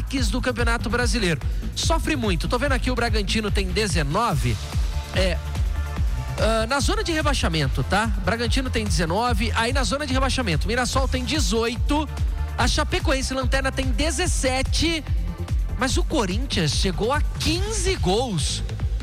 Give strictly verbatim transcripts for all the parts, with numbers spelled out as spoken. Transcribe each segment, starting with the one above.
ataques do Campeonato Brasileiro. Sofre muito. Tô vendo aqui o Bragantino tem dezenove. É... Uh, na zona de rebaixamento, tá? Bragantino tem dezenove, aí na zona de rebaixamento, Mirassol tem dezoito, a Chapecoense Lanterna tem dezessete, mas o Corinthians chegou a quinze gols.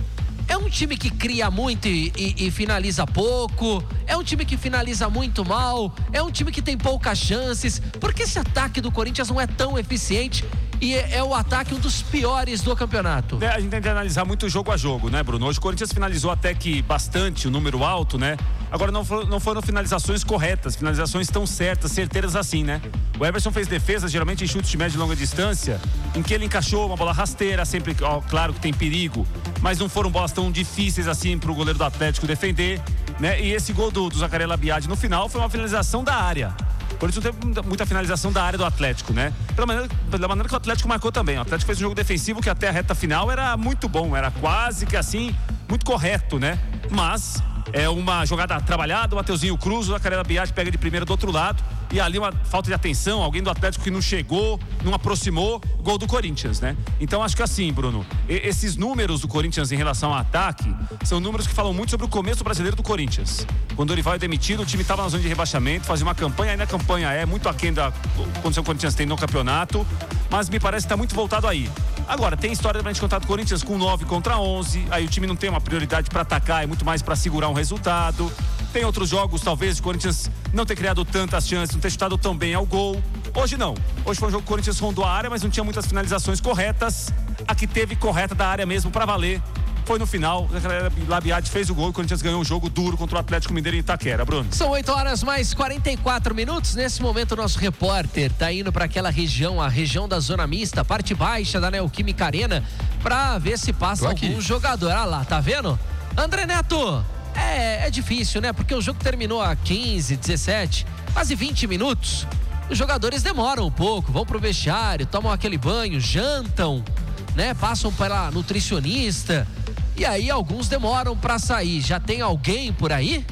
É um time que cria muito e, e, e finaliza pouco, é um time que finaliza muito mal, é um time que tem poucas chances. Por que esse ataque do Corinthians não é tão eficiente e é, é o ataque um dos piores do campeonato? É, a gente tem que analisar muito jogo a jogo, né, Bruno? Hoje o Corinthians finalizou até que bastante, o um número alto, né? Agora não foram, não foram finalizações corretas, finalizações tão certas, certeiras assim, né? O Everson fez defesa, geralmente em chutes de média e longa distância, em que ele encaixou uma bola rasteira, sempre, ó, claro que tem perigo, mas não foram bolas tão difíceis assim pro goleiro do Atlético defender, né? E esse gol do, do Zacarias Labiade no final foi uma finalização da área. O Corinthians não teve muita, muita finalização da área do Atlético, né? Pela maneira, pela maneira que o Atlético marcou também. O Atlético fez um jogo defensivo que até a reta final era muito bom, era quase que assim, muito correto, né? Mas é uma jogada trabalhada, o Mateuzinho Cruz, o Zacarias Labiade pega de primeira do outro lado, e ali uma falta de atenção, alguém do Atlético que não chegou, não aproximou, gol do Corinthians, né? Então acho que assim, Bruno, esses números do Corinthians em relação ao ataque são números que falam muito sobre o começo brasileiro do Corinthians. Quando o Dorival é demitido, o time estava na zona de rebaixamento, fazia uma campanha, ainda a campanha é muito aquém da condição que o Corinthians tem no campeonato, mas me parece que está muito voltado aí. Agora, tem história pra gente contar do Corinthians com nove contra onze, aí o time não tem uma prioridade para atacar, é muito mais para segurar um resultado. Tem outros jogos, talvez, o Corinthians não ter criado tantas chances, não ter chutado tão bem ao gol. Hoje não. Hoje foi um jogo que o Corinthians rondou a área, mas não tinha muitas finalizações corretas. A que teve correta da área mesmo para valer foi no final. O Labiade fez o gol e o Corinthians ganhou um jogo duro contra o Atlético Mineiro em Itaquera, Bruno. São oito horas mais quarenta e quatro minutos. Nesse momento o nosso repórter tá indo para aquela região, a região da zona mista, parte baixa da Neoquímica Arena, para ver se passa algum jogador. Ah lá, tá vendo? André Neto, é, é difícil, né? Porque o jogo terminou a quinze, dezessete, quase vinte minutos. Os jogadores demoram um pouco, vão pro vestiário, tomam aquele banho, jantam, né? Passam pela nutricionista. E aí alguns demoram para sair. Já tem alguém por aí?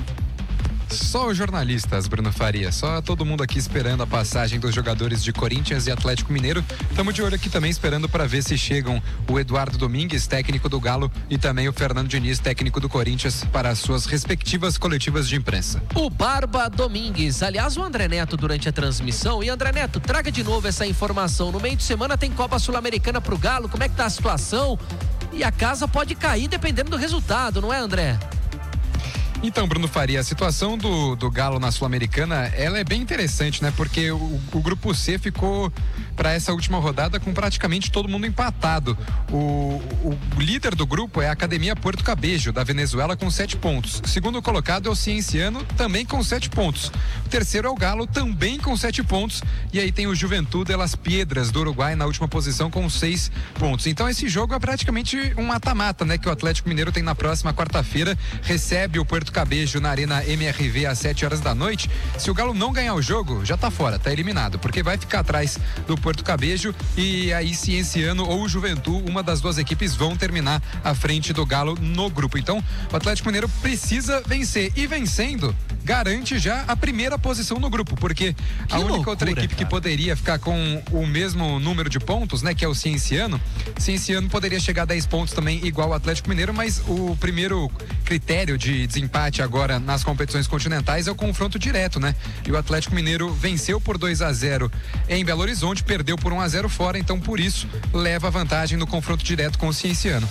Só os jornalistas, Bruno Faria. Só todo mundo aqui esperando a passagem dos jogadores de Corinthians e Atlético Mineiro. Estamos de olho aqui também esperando para ver se chegam o Eduardo Domingues, técnico do Galo, e também o Fernando Diniz, técnico do Corinthians, para as suas respectivas coletivas de imprensa. O Barba Domingues. Aliás, o André Neto durante a transmissão. E André Neto, traga de novo essa informação. No meio de semana tem Copa Sul-Americana pro Galo. Como é que tá a situação? E a casa pode cair dependendo do resultado, não é, André? Então, Bruno Faria, a situação do, do Galo na Sul-Americana, ela é bem interessante, né? Porque o, o Grupo C ficou para essa última rodada com praticamente todo mundo empatado. O, o líder do grupo é a Academia Puerto Cabello, da Venezuela, com sete pontos. O segundo colocado é o Cienciano, também com sete pontos. O terceiro é o Galo, também com sete pontos. E aí tem o Juventud de las Piedras, do Uruguai, na última posição, com seis pontos. Então esse jogo é praticamente um mata-mata, né? Que o Atlético Mineiro tem na próxima quarta-feira, recebe o Puerto Cabello na Arena M R V às sete horas da noite. Se o Galo não ganhar o jogo, já tá fora, tá eliminado, porque vai ficar atrás do Puerto Cabello e aí Cienciano ou Juventud, uma das duas equipes, vão terminar à frente do Galo no grupo. Então, o Atlético Mineiro precisa vencer e vencendo, garante já a primeira posição no grupo, porque que a única loucura, outra equipe cara. que poderia ficar com o mesmo número de pontos, né, que é o Cienciano, Cienciano poderia chegar a dez pontos também, igual o Atlético Mineiro, mas o primeiro critério de desempate agora nas competições continentais é o confronto direto, né? E o Atlético Mineiro venceu por dois a zero em Belo Horizonte, perdeu por um a zero fora, então por isso leva vantagem no confronto direto com o Cienciano.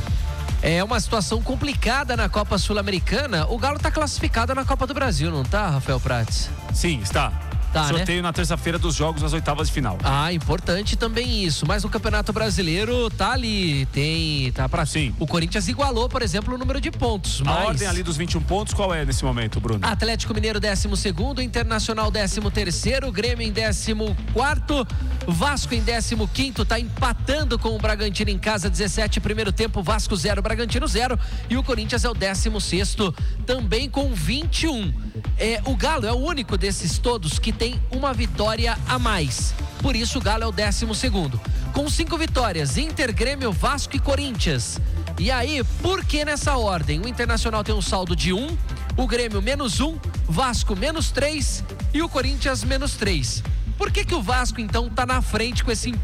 É uma situação complicada na Copa Sul-Americana. O Galo tá classificado na Copa do Brasil, não tá, Rafael Prats? Sim, está. Tá, sorteio, né? Na terça-feira dos jogos das oitavas de final. Ah, importante também isso. Mas o Campeonato Brasileiro tá ali, tem, tá pra... Sim. O Corinthians igualou, por exemplo, o número de pontos. Mas... A ordem ali dos vinte e um pontos, qual é nesse momento, Bruno? Atlético Mineiro décimo segundo, Internacional décimo terceiro, Grêmio em décimo quarto, Vasco em décimo quinto, tá empatando com o Bragantino em casa, dezessete, primeiro tempo, Vasco zero, Bragantino zero, e o Corinthians é o décimo sexto, também com vinte e um. É, o Galo é o único desses todos que tem uma vitória a mais. Por isso o Galo é o décimo segundo. Com cinco vitórias, Inter, Grêmio, Vasco e Corinthians. E aí, por que nessa ordem? O Internacional tem um saldo de um, o Grêmio menos um, Vasco menos três e o Corinthians menos três. Por que que o Vasco então tá na frente com esse